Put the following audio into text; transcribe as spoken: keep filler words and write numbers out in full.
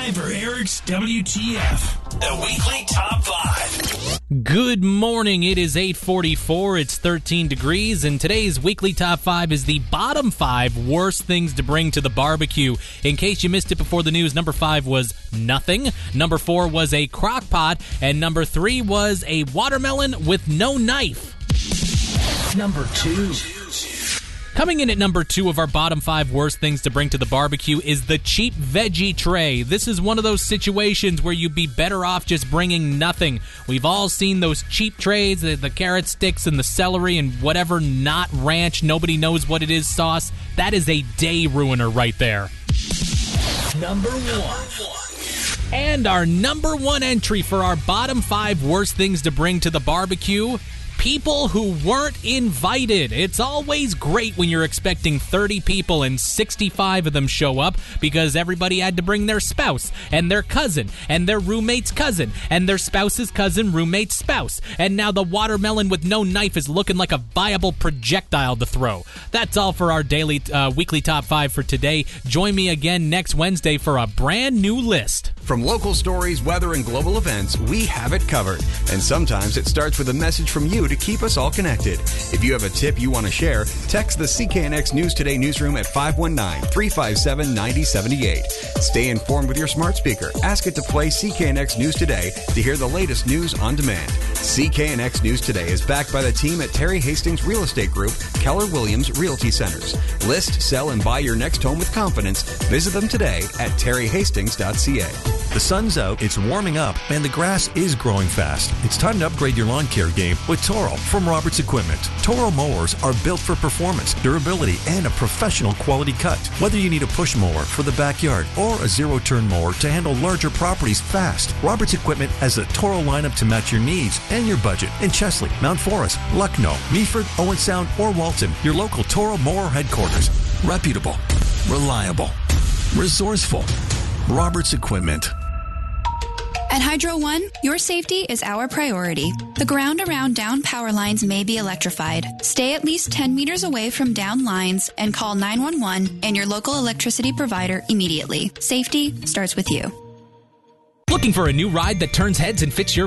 time for Eric's W T F, the weekly top five. Good morning. It is eight forty-four. It's thirteen degrees, and today's weekly top five is the bottom five worst things to bring to the barbecue. In case you missed it before the news, number five was nothing. Number four was a crock pot, and number three was a watermelon with no knife. Number two. Coming in at number two of our bottom five worst things to bring to the barbecue is the cheap veggie tray. This is one of those situations where you'd be better off just bringing nothing. We've all seen those cheap trays, the, the carrot sticks and the celery and whatever not ranch, nobody knows what it is sauce. That is a day ruiner right there. Number one. And our number one entry for our bottom five worst things to bring to the barbecue: people who weren't invited. It's always great when you're expecting thirty people and sixty-five of them show up because everybody had to bring their spouse and their cousin and their roommate's cousin and their spouse's cousin, roommate's spouse. And now the watermelon with no knife is looking like a viable projectile to throw. That's all for our daily, uh, weekly top five for today. Join me again next Wednesday for a brand new list. From local stories, weather, and global events, we have it covered. And sometimes it starts with a message from you to keep us all connected. If you have a tip you want to share, text the C K N X News Today newsroom at five one nine, three five seven, nine zero seven eight. Stay informed with your smart speaker. Ask it to play C K N X News Today to hear the latest news on demand. C K N X News Today is backed by the team at Terry Hastings Real Estate Group, Keller Williams Realty Centers. List, sell, and buy your next home with confidence. Visit them today at terry hastings dot c a. The sun's out, it's warming up, and the grass is growing fast. It's time to upgrade your lawn care game with Toro from Roberts Equipment. Toro mowers are built for performance, durability, and a professional quality cut. Whether you need a push mower for the backyard or a zero-turn mower to handle larger properties fast, Roberts Equipment has a Toro lineup to match your needs and your budget in Chesley, Mount Forest, Lucknow, Meaford, Owen Sound, or Walton. Your local Toro mower headquarters. Reputable, reliable, resourceful. Roberts Equipment. At Hydro One, your safety is our priority. The ground around down power lines may be electrified. Stay at least ten meters away from down lines and call nine one one and your local electricity provider immediately. Safety starts with you. Looking for a new ride that turns heads and fits your